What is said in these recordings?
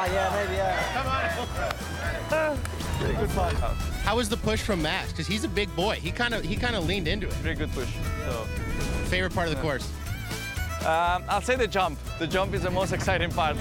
yeah, maybe, yeah. Come on. Very good fight. How was the push from Max? Because he's a big boy. He kind of leaned into it. Very good push. So, favorite part of the course? I'll say the jump. The jump is the most exciting part.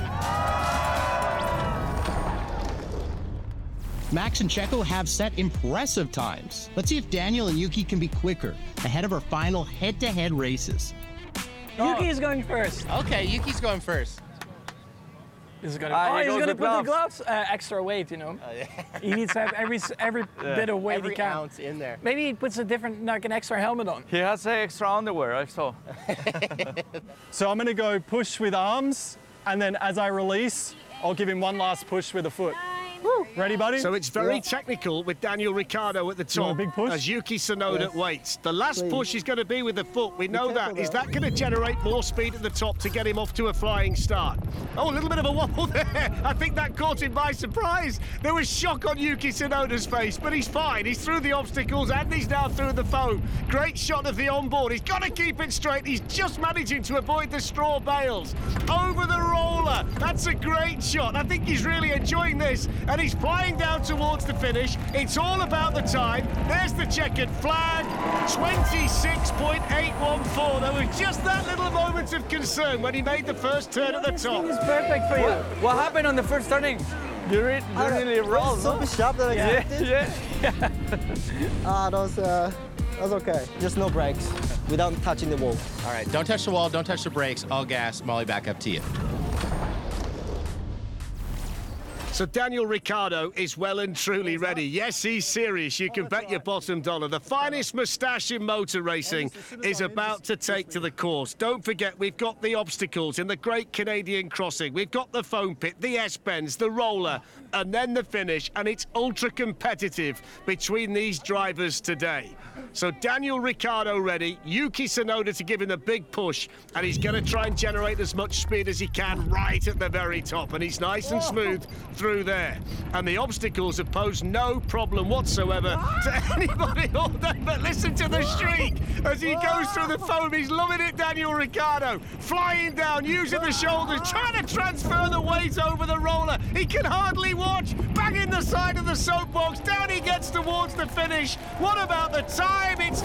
Max and Checo have set impressive times. Let's see if Daniel and Yuki can be quicker ahead of our final head-to-head races. Yuki is going first. Okay, Yuki's going first. He's gonna put the gloves extra weight, you know. Oh, yeah. He needs to have every bit of weight Every he can. ounce in there. Maybe he puts a different, like an extra helmet on. He has extra underwear, I saw. So I'm gonna go push with arms, and then as I release, I'll give him one last push with a foot. Ready, buddy? So it's very technical with Daniel Ricciardo at the top big push? as Yuki Tsunoda waits. The last push is going to be with the foot. We know that. Is that going to generate more speed at the top to get him off to a flying start? Oh, a little bit of a wobble there. I think that caught him by surprise. There was shock on Yuki Tsunoda's face, but he's fine. He's through the obstacles and he's now through the foam. Great shot of the onboard. He's got to keep it straight. He's just managing to avoid the straw bales. Over the roller. That's a great shot. I think he's really enjoying this, and he's flying down towards the finish. It's all about the time. There's the checkered flag, 26.814. There was just that little moment of concern when he made the first turn at the top. It's perfect for you. What happened on the first turning? You really rolled, So sharp than expected. Yeah. That was okay. Just no brakes without touching the wall. All right, don't touch the wall, don't touch the brakes, all gas. Molly, back up to you. So Daniel Ricciardo is well and truly ready. Yes, he's serious. You can bet your bottom dollar. The finest moustache in motor racing is about to take to the course. Don't forget, we've got the obstacles in the Great Canadian Crossing. We've got the foam pit, the S-bends, the roller, and then the finish. And it's ultra competitive between these drivers today. So Daniel Ricciardo ready, Yuki Tsunoda to give him a big push, and he's going to try and generate as much speed as he can right at the very top, and he's nice and smooth through there. And the obstacles have posed no problem whatsoever to anybody all day, but listen to the shriek as he goes through the foam. He's loving it, Daniel Ricciardo, flying down, using the shoulders, trying to transfer the weight over the roller. He can hardly watch, banging the side of the soapbox, down he gets towards the finish. What about the time? It's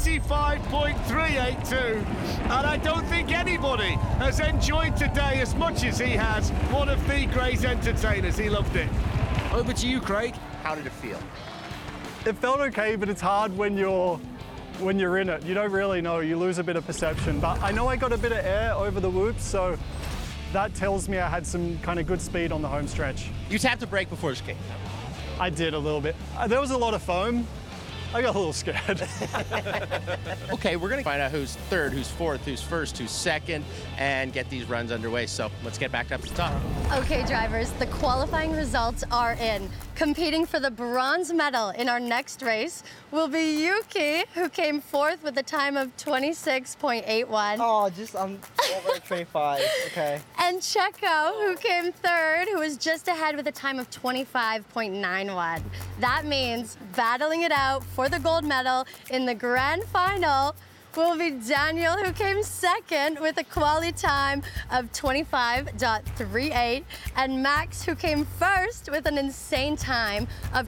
25.382, and I don't think anybody has enjoyed today as much as he has. One of the great entertainers. He loved it. Over to you, Craig. How did it feel? It felt okay, but it's hard when you're in it. You don't really know. You lose a bit of perception. But I know I got a bit of air over the whoops, so that tells me I had some kind of good speed on the home stretch. You tapped the brake before this came. I did a little bit. There was a lot of foam. I got a little scared. Okay, we're going to find out who's third, who's fourth, who's first, who's second, and get these runs underway. So let's get back up to the top. Okay, drivers, the qualifying results are in. Competing for the bronze medal in our next race will be Yuki, who came fourth with a time of 26.81. Oh, I'm over 25, okay. And Checo, who came third, who was just ahead with a time of 25.91. That means battling it out for the gold medal in the grand final will be Daniel, who came second with a quality time of 25.38, and Max, who came first with an insane time of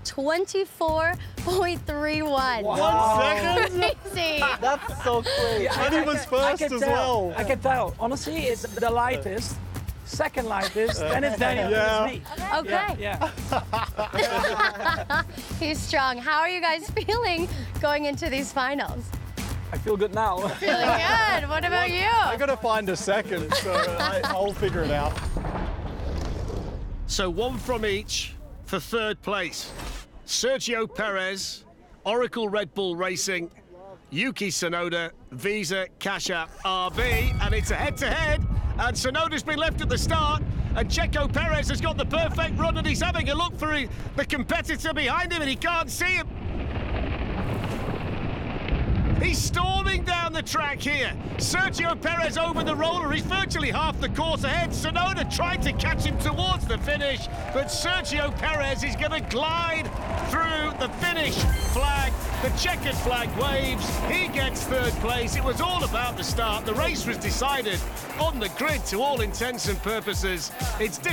24.31. Wow. 1 second? Crazy. That's so quick. And he was first as well. I can tell. Honestly, it's the lightest, second lightest, then it's Daniel, then it's me. Okay. Yeah. He's strong. How are you guys feeling going into these finals? I feel good now. Feeling good. What about you? I got to find a second, so I'll figure it out. So one from each for third place. Sergio Perez, Oracle Red Bull Racing, Yuki Tsunoda, Visa Cash App RB, and it's a head-to-head, and Tsunoda's been left at the start, and Checo Perez has got the perfect run, and he's having a look for the competitor behind him, and he can't see him. He's storming down the track here. Sergio Perez over the roller. He's virtually half the course ahead. Tsunoda tried to catch him towards the finish, but Sergio Perez is going to glide through the finish flag. The checkered flag waves. He gets third place. It was all about the start. The race was decided on the grid to all intents and purposes. It's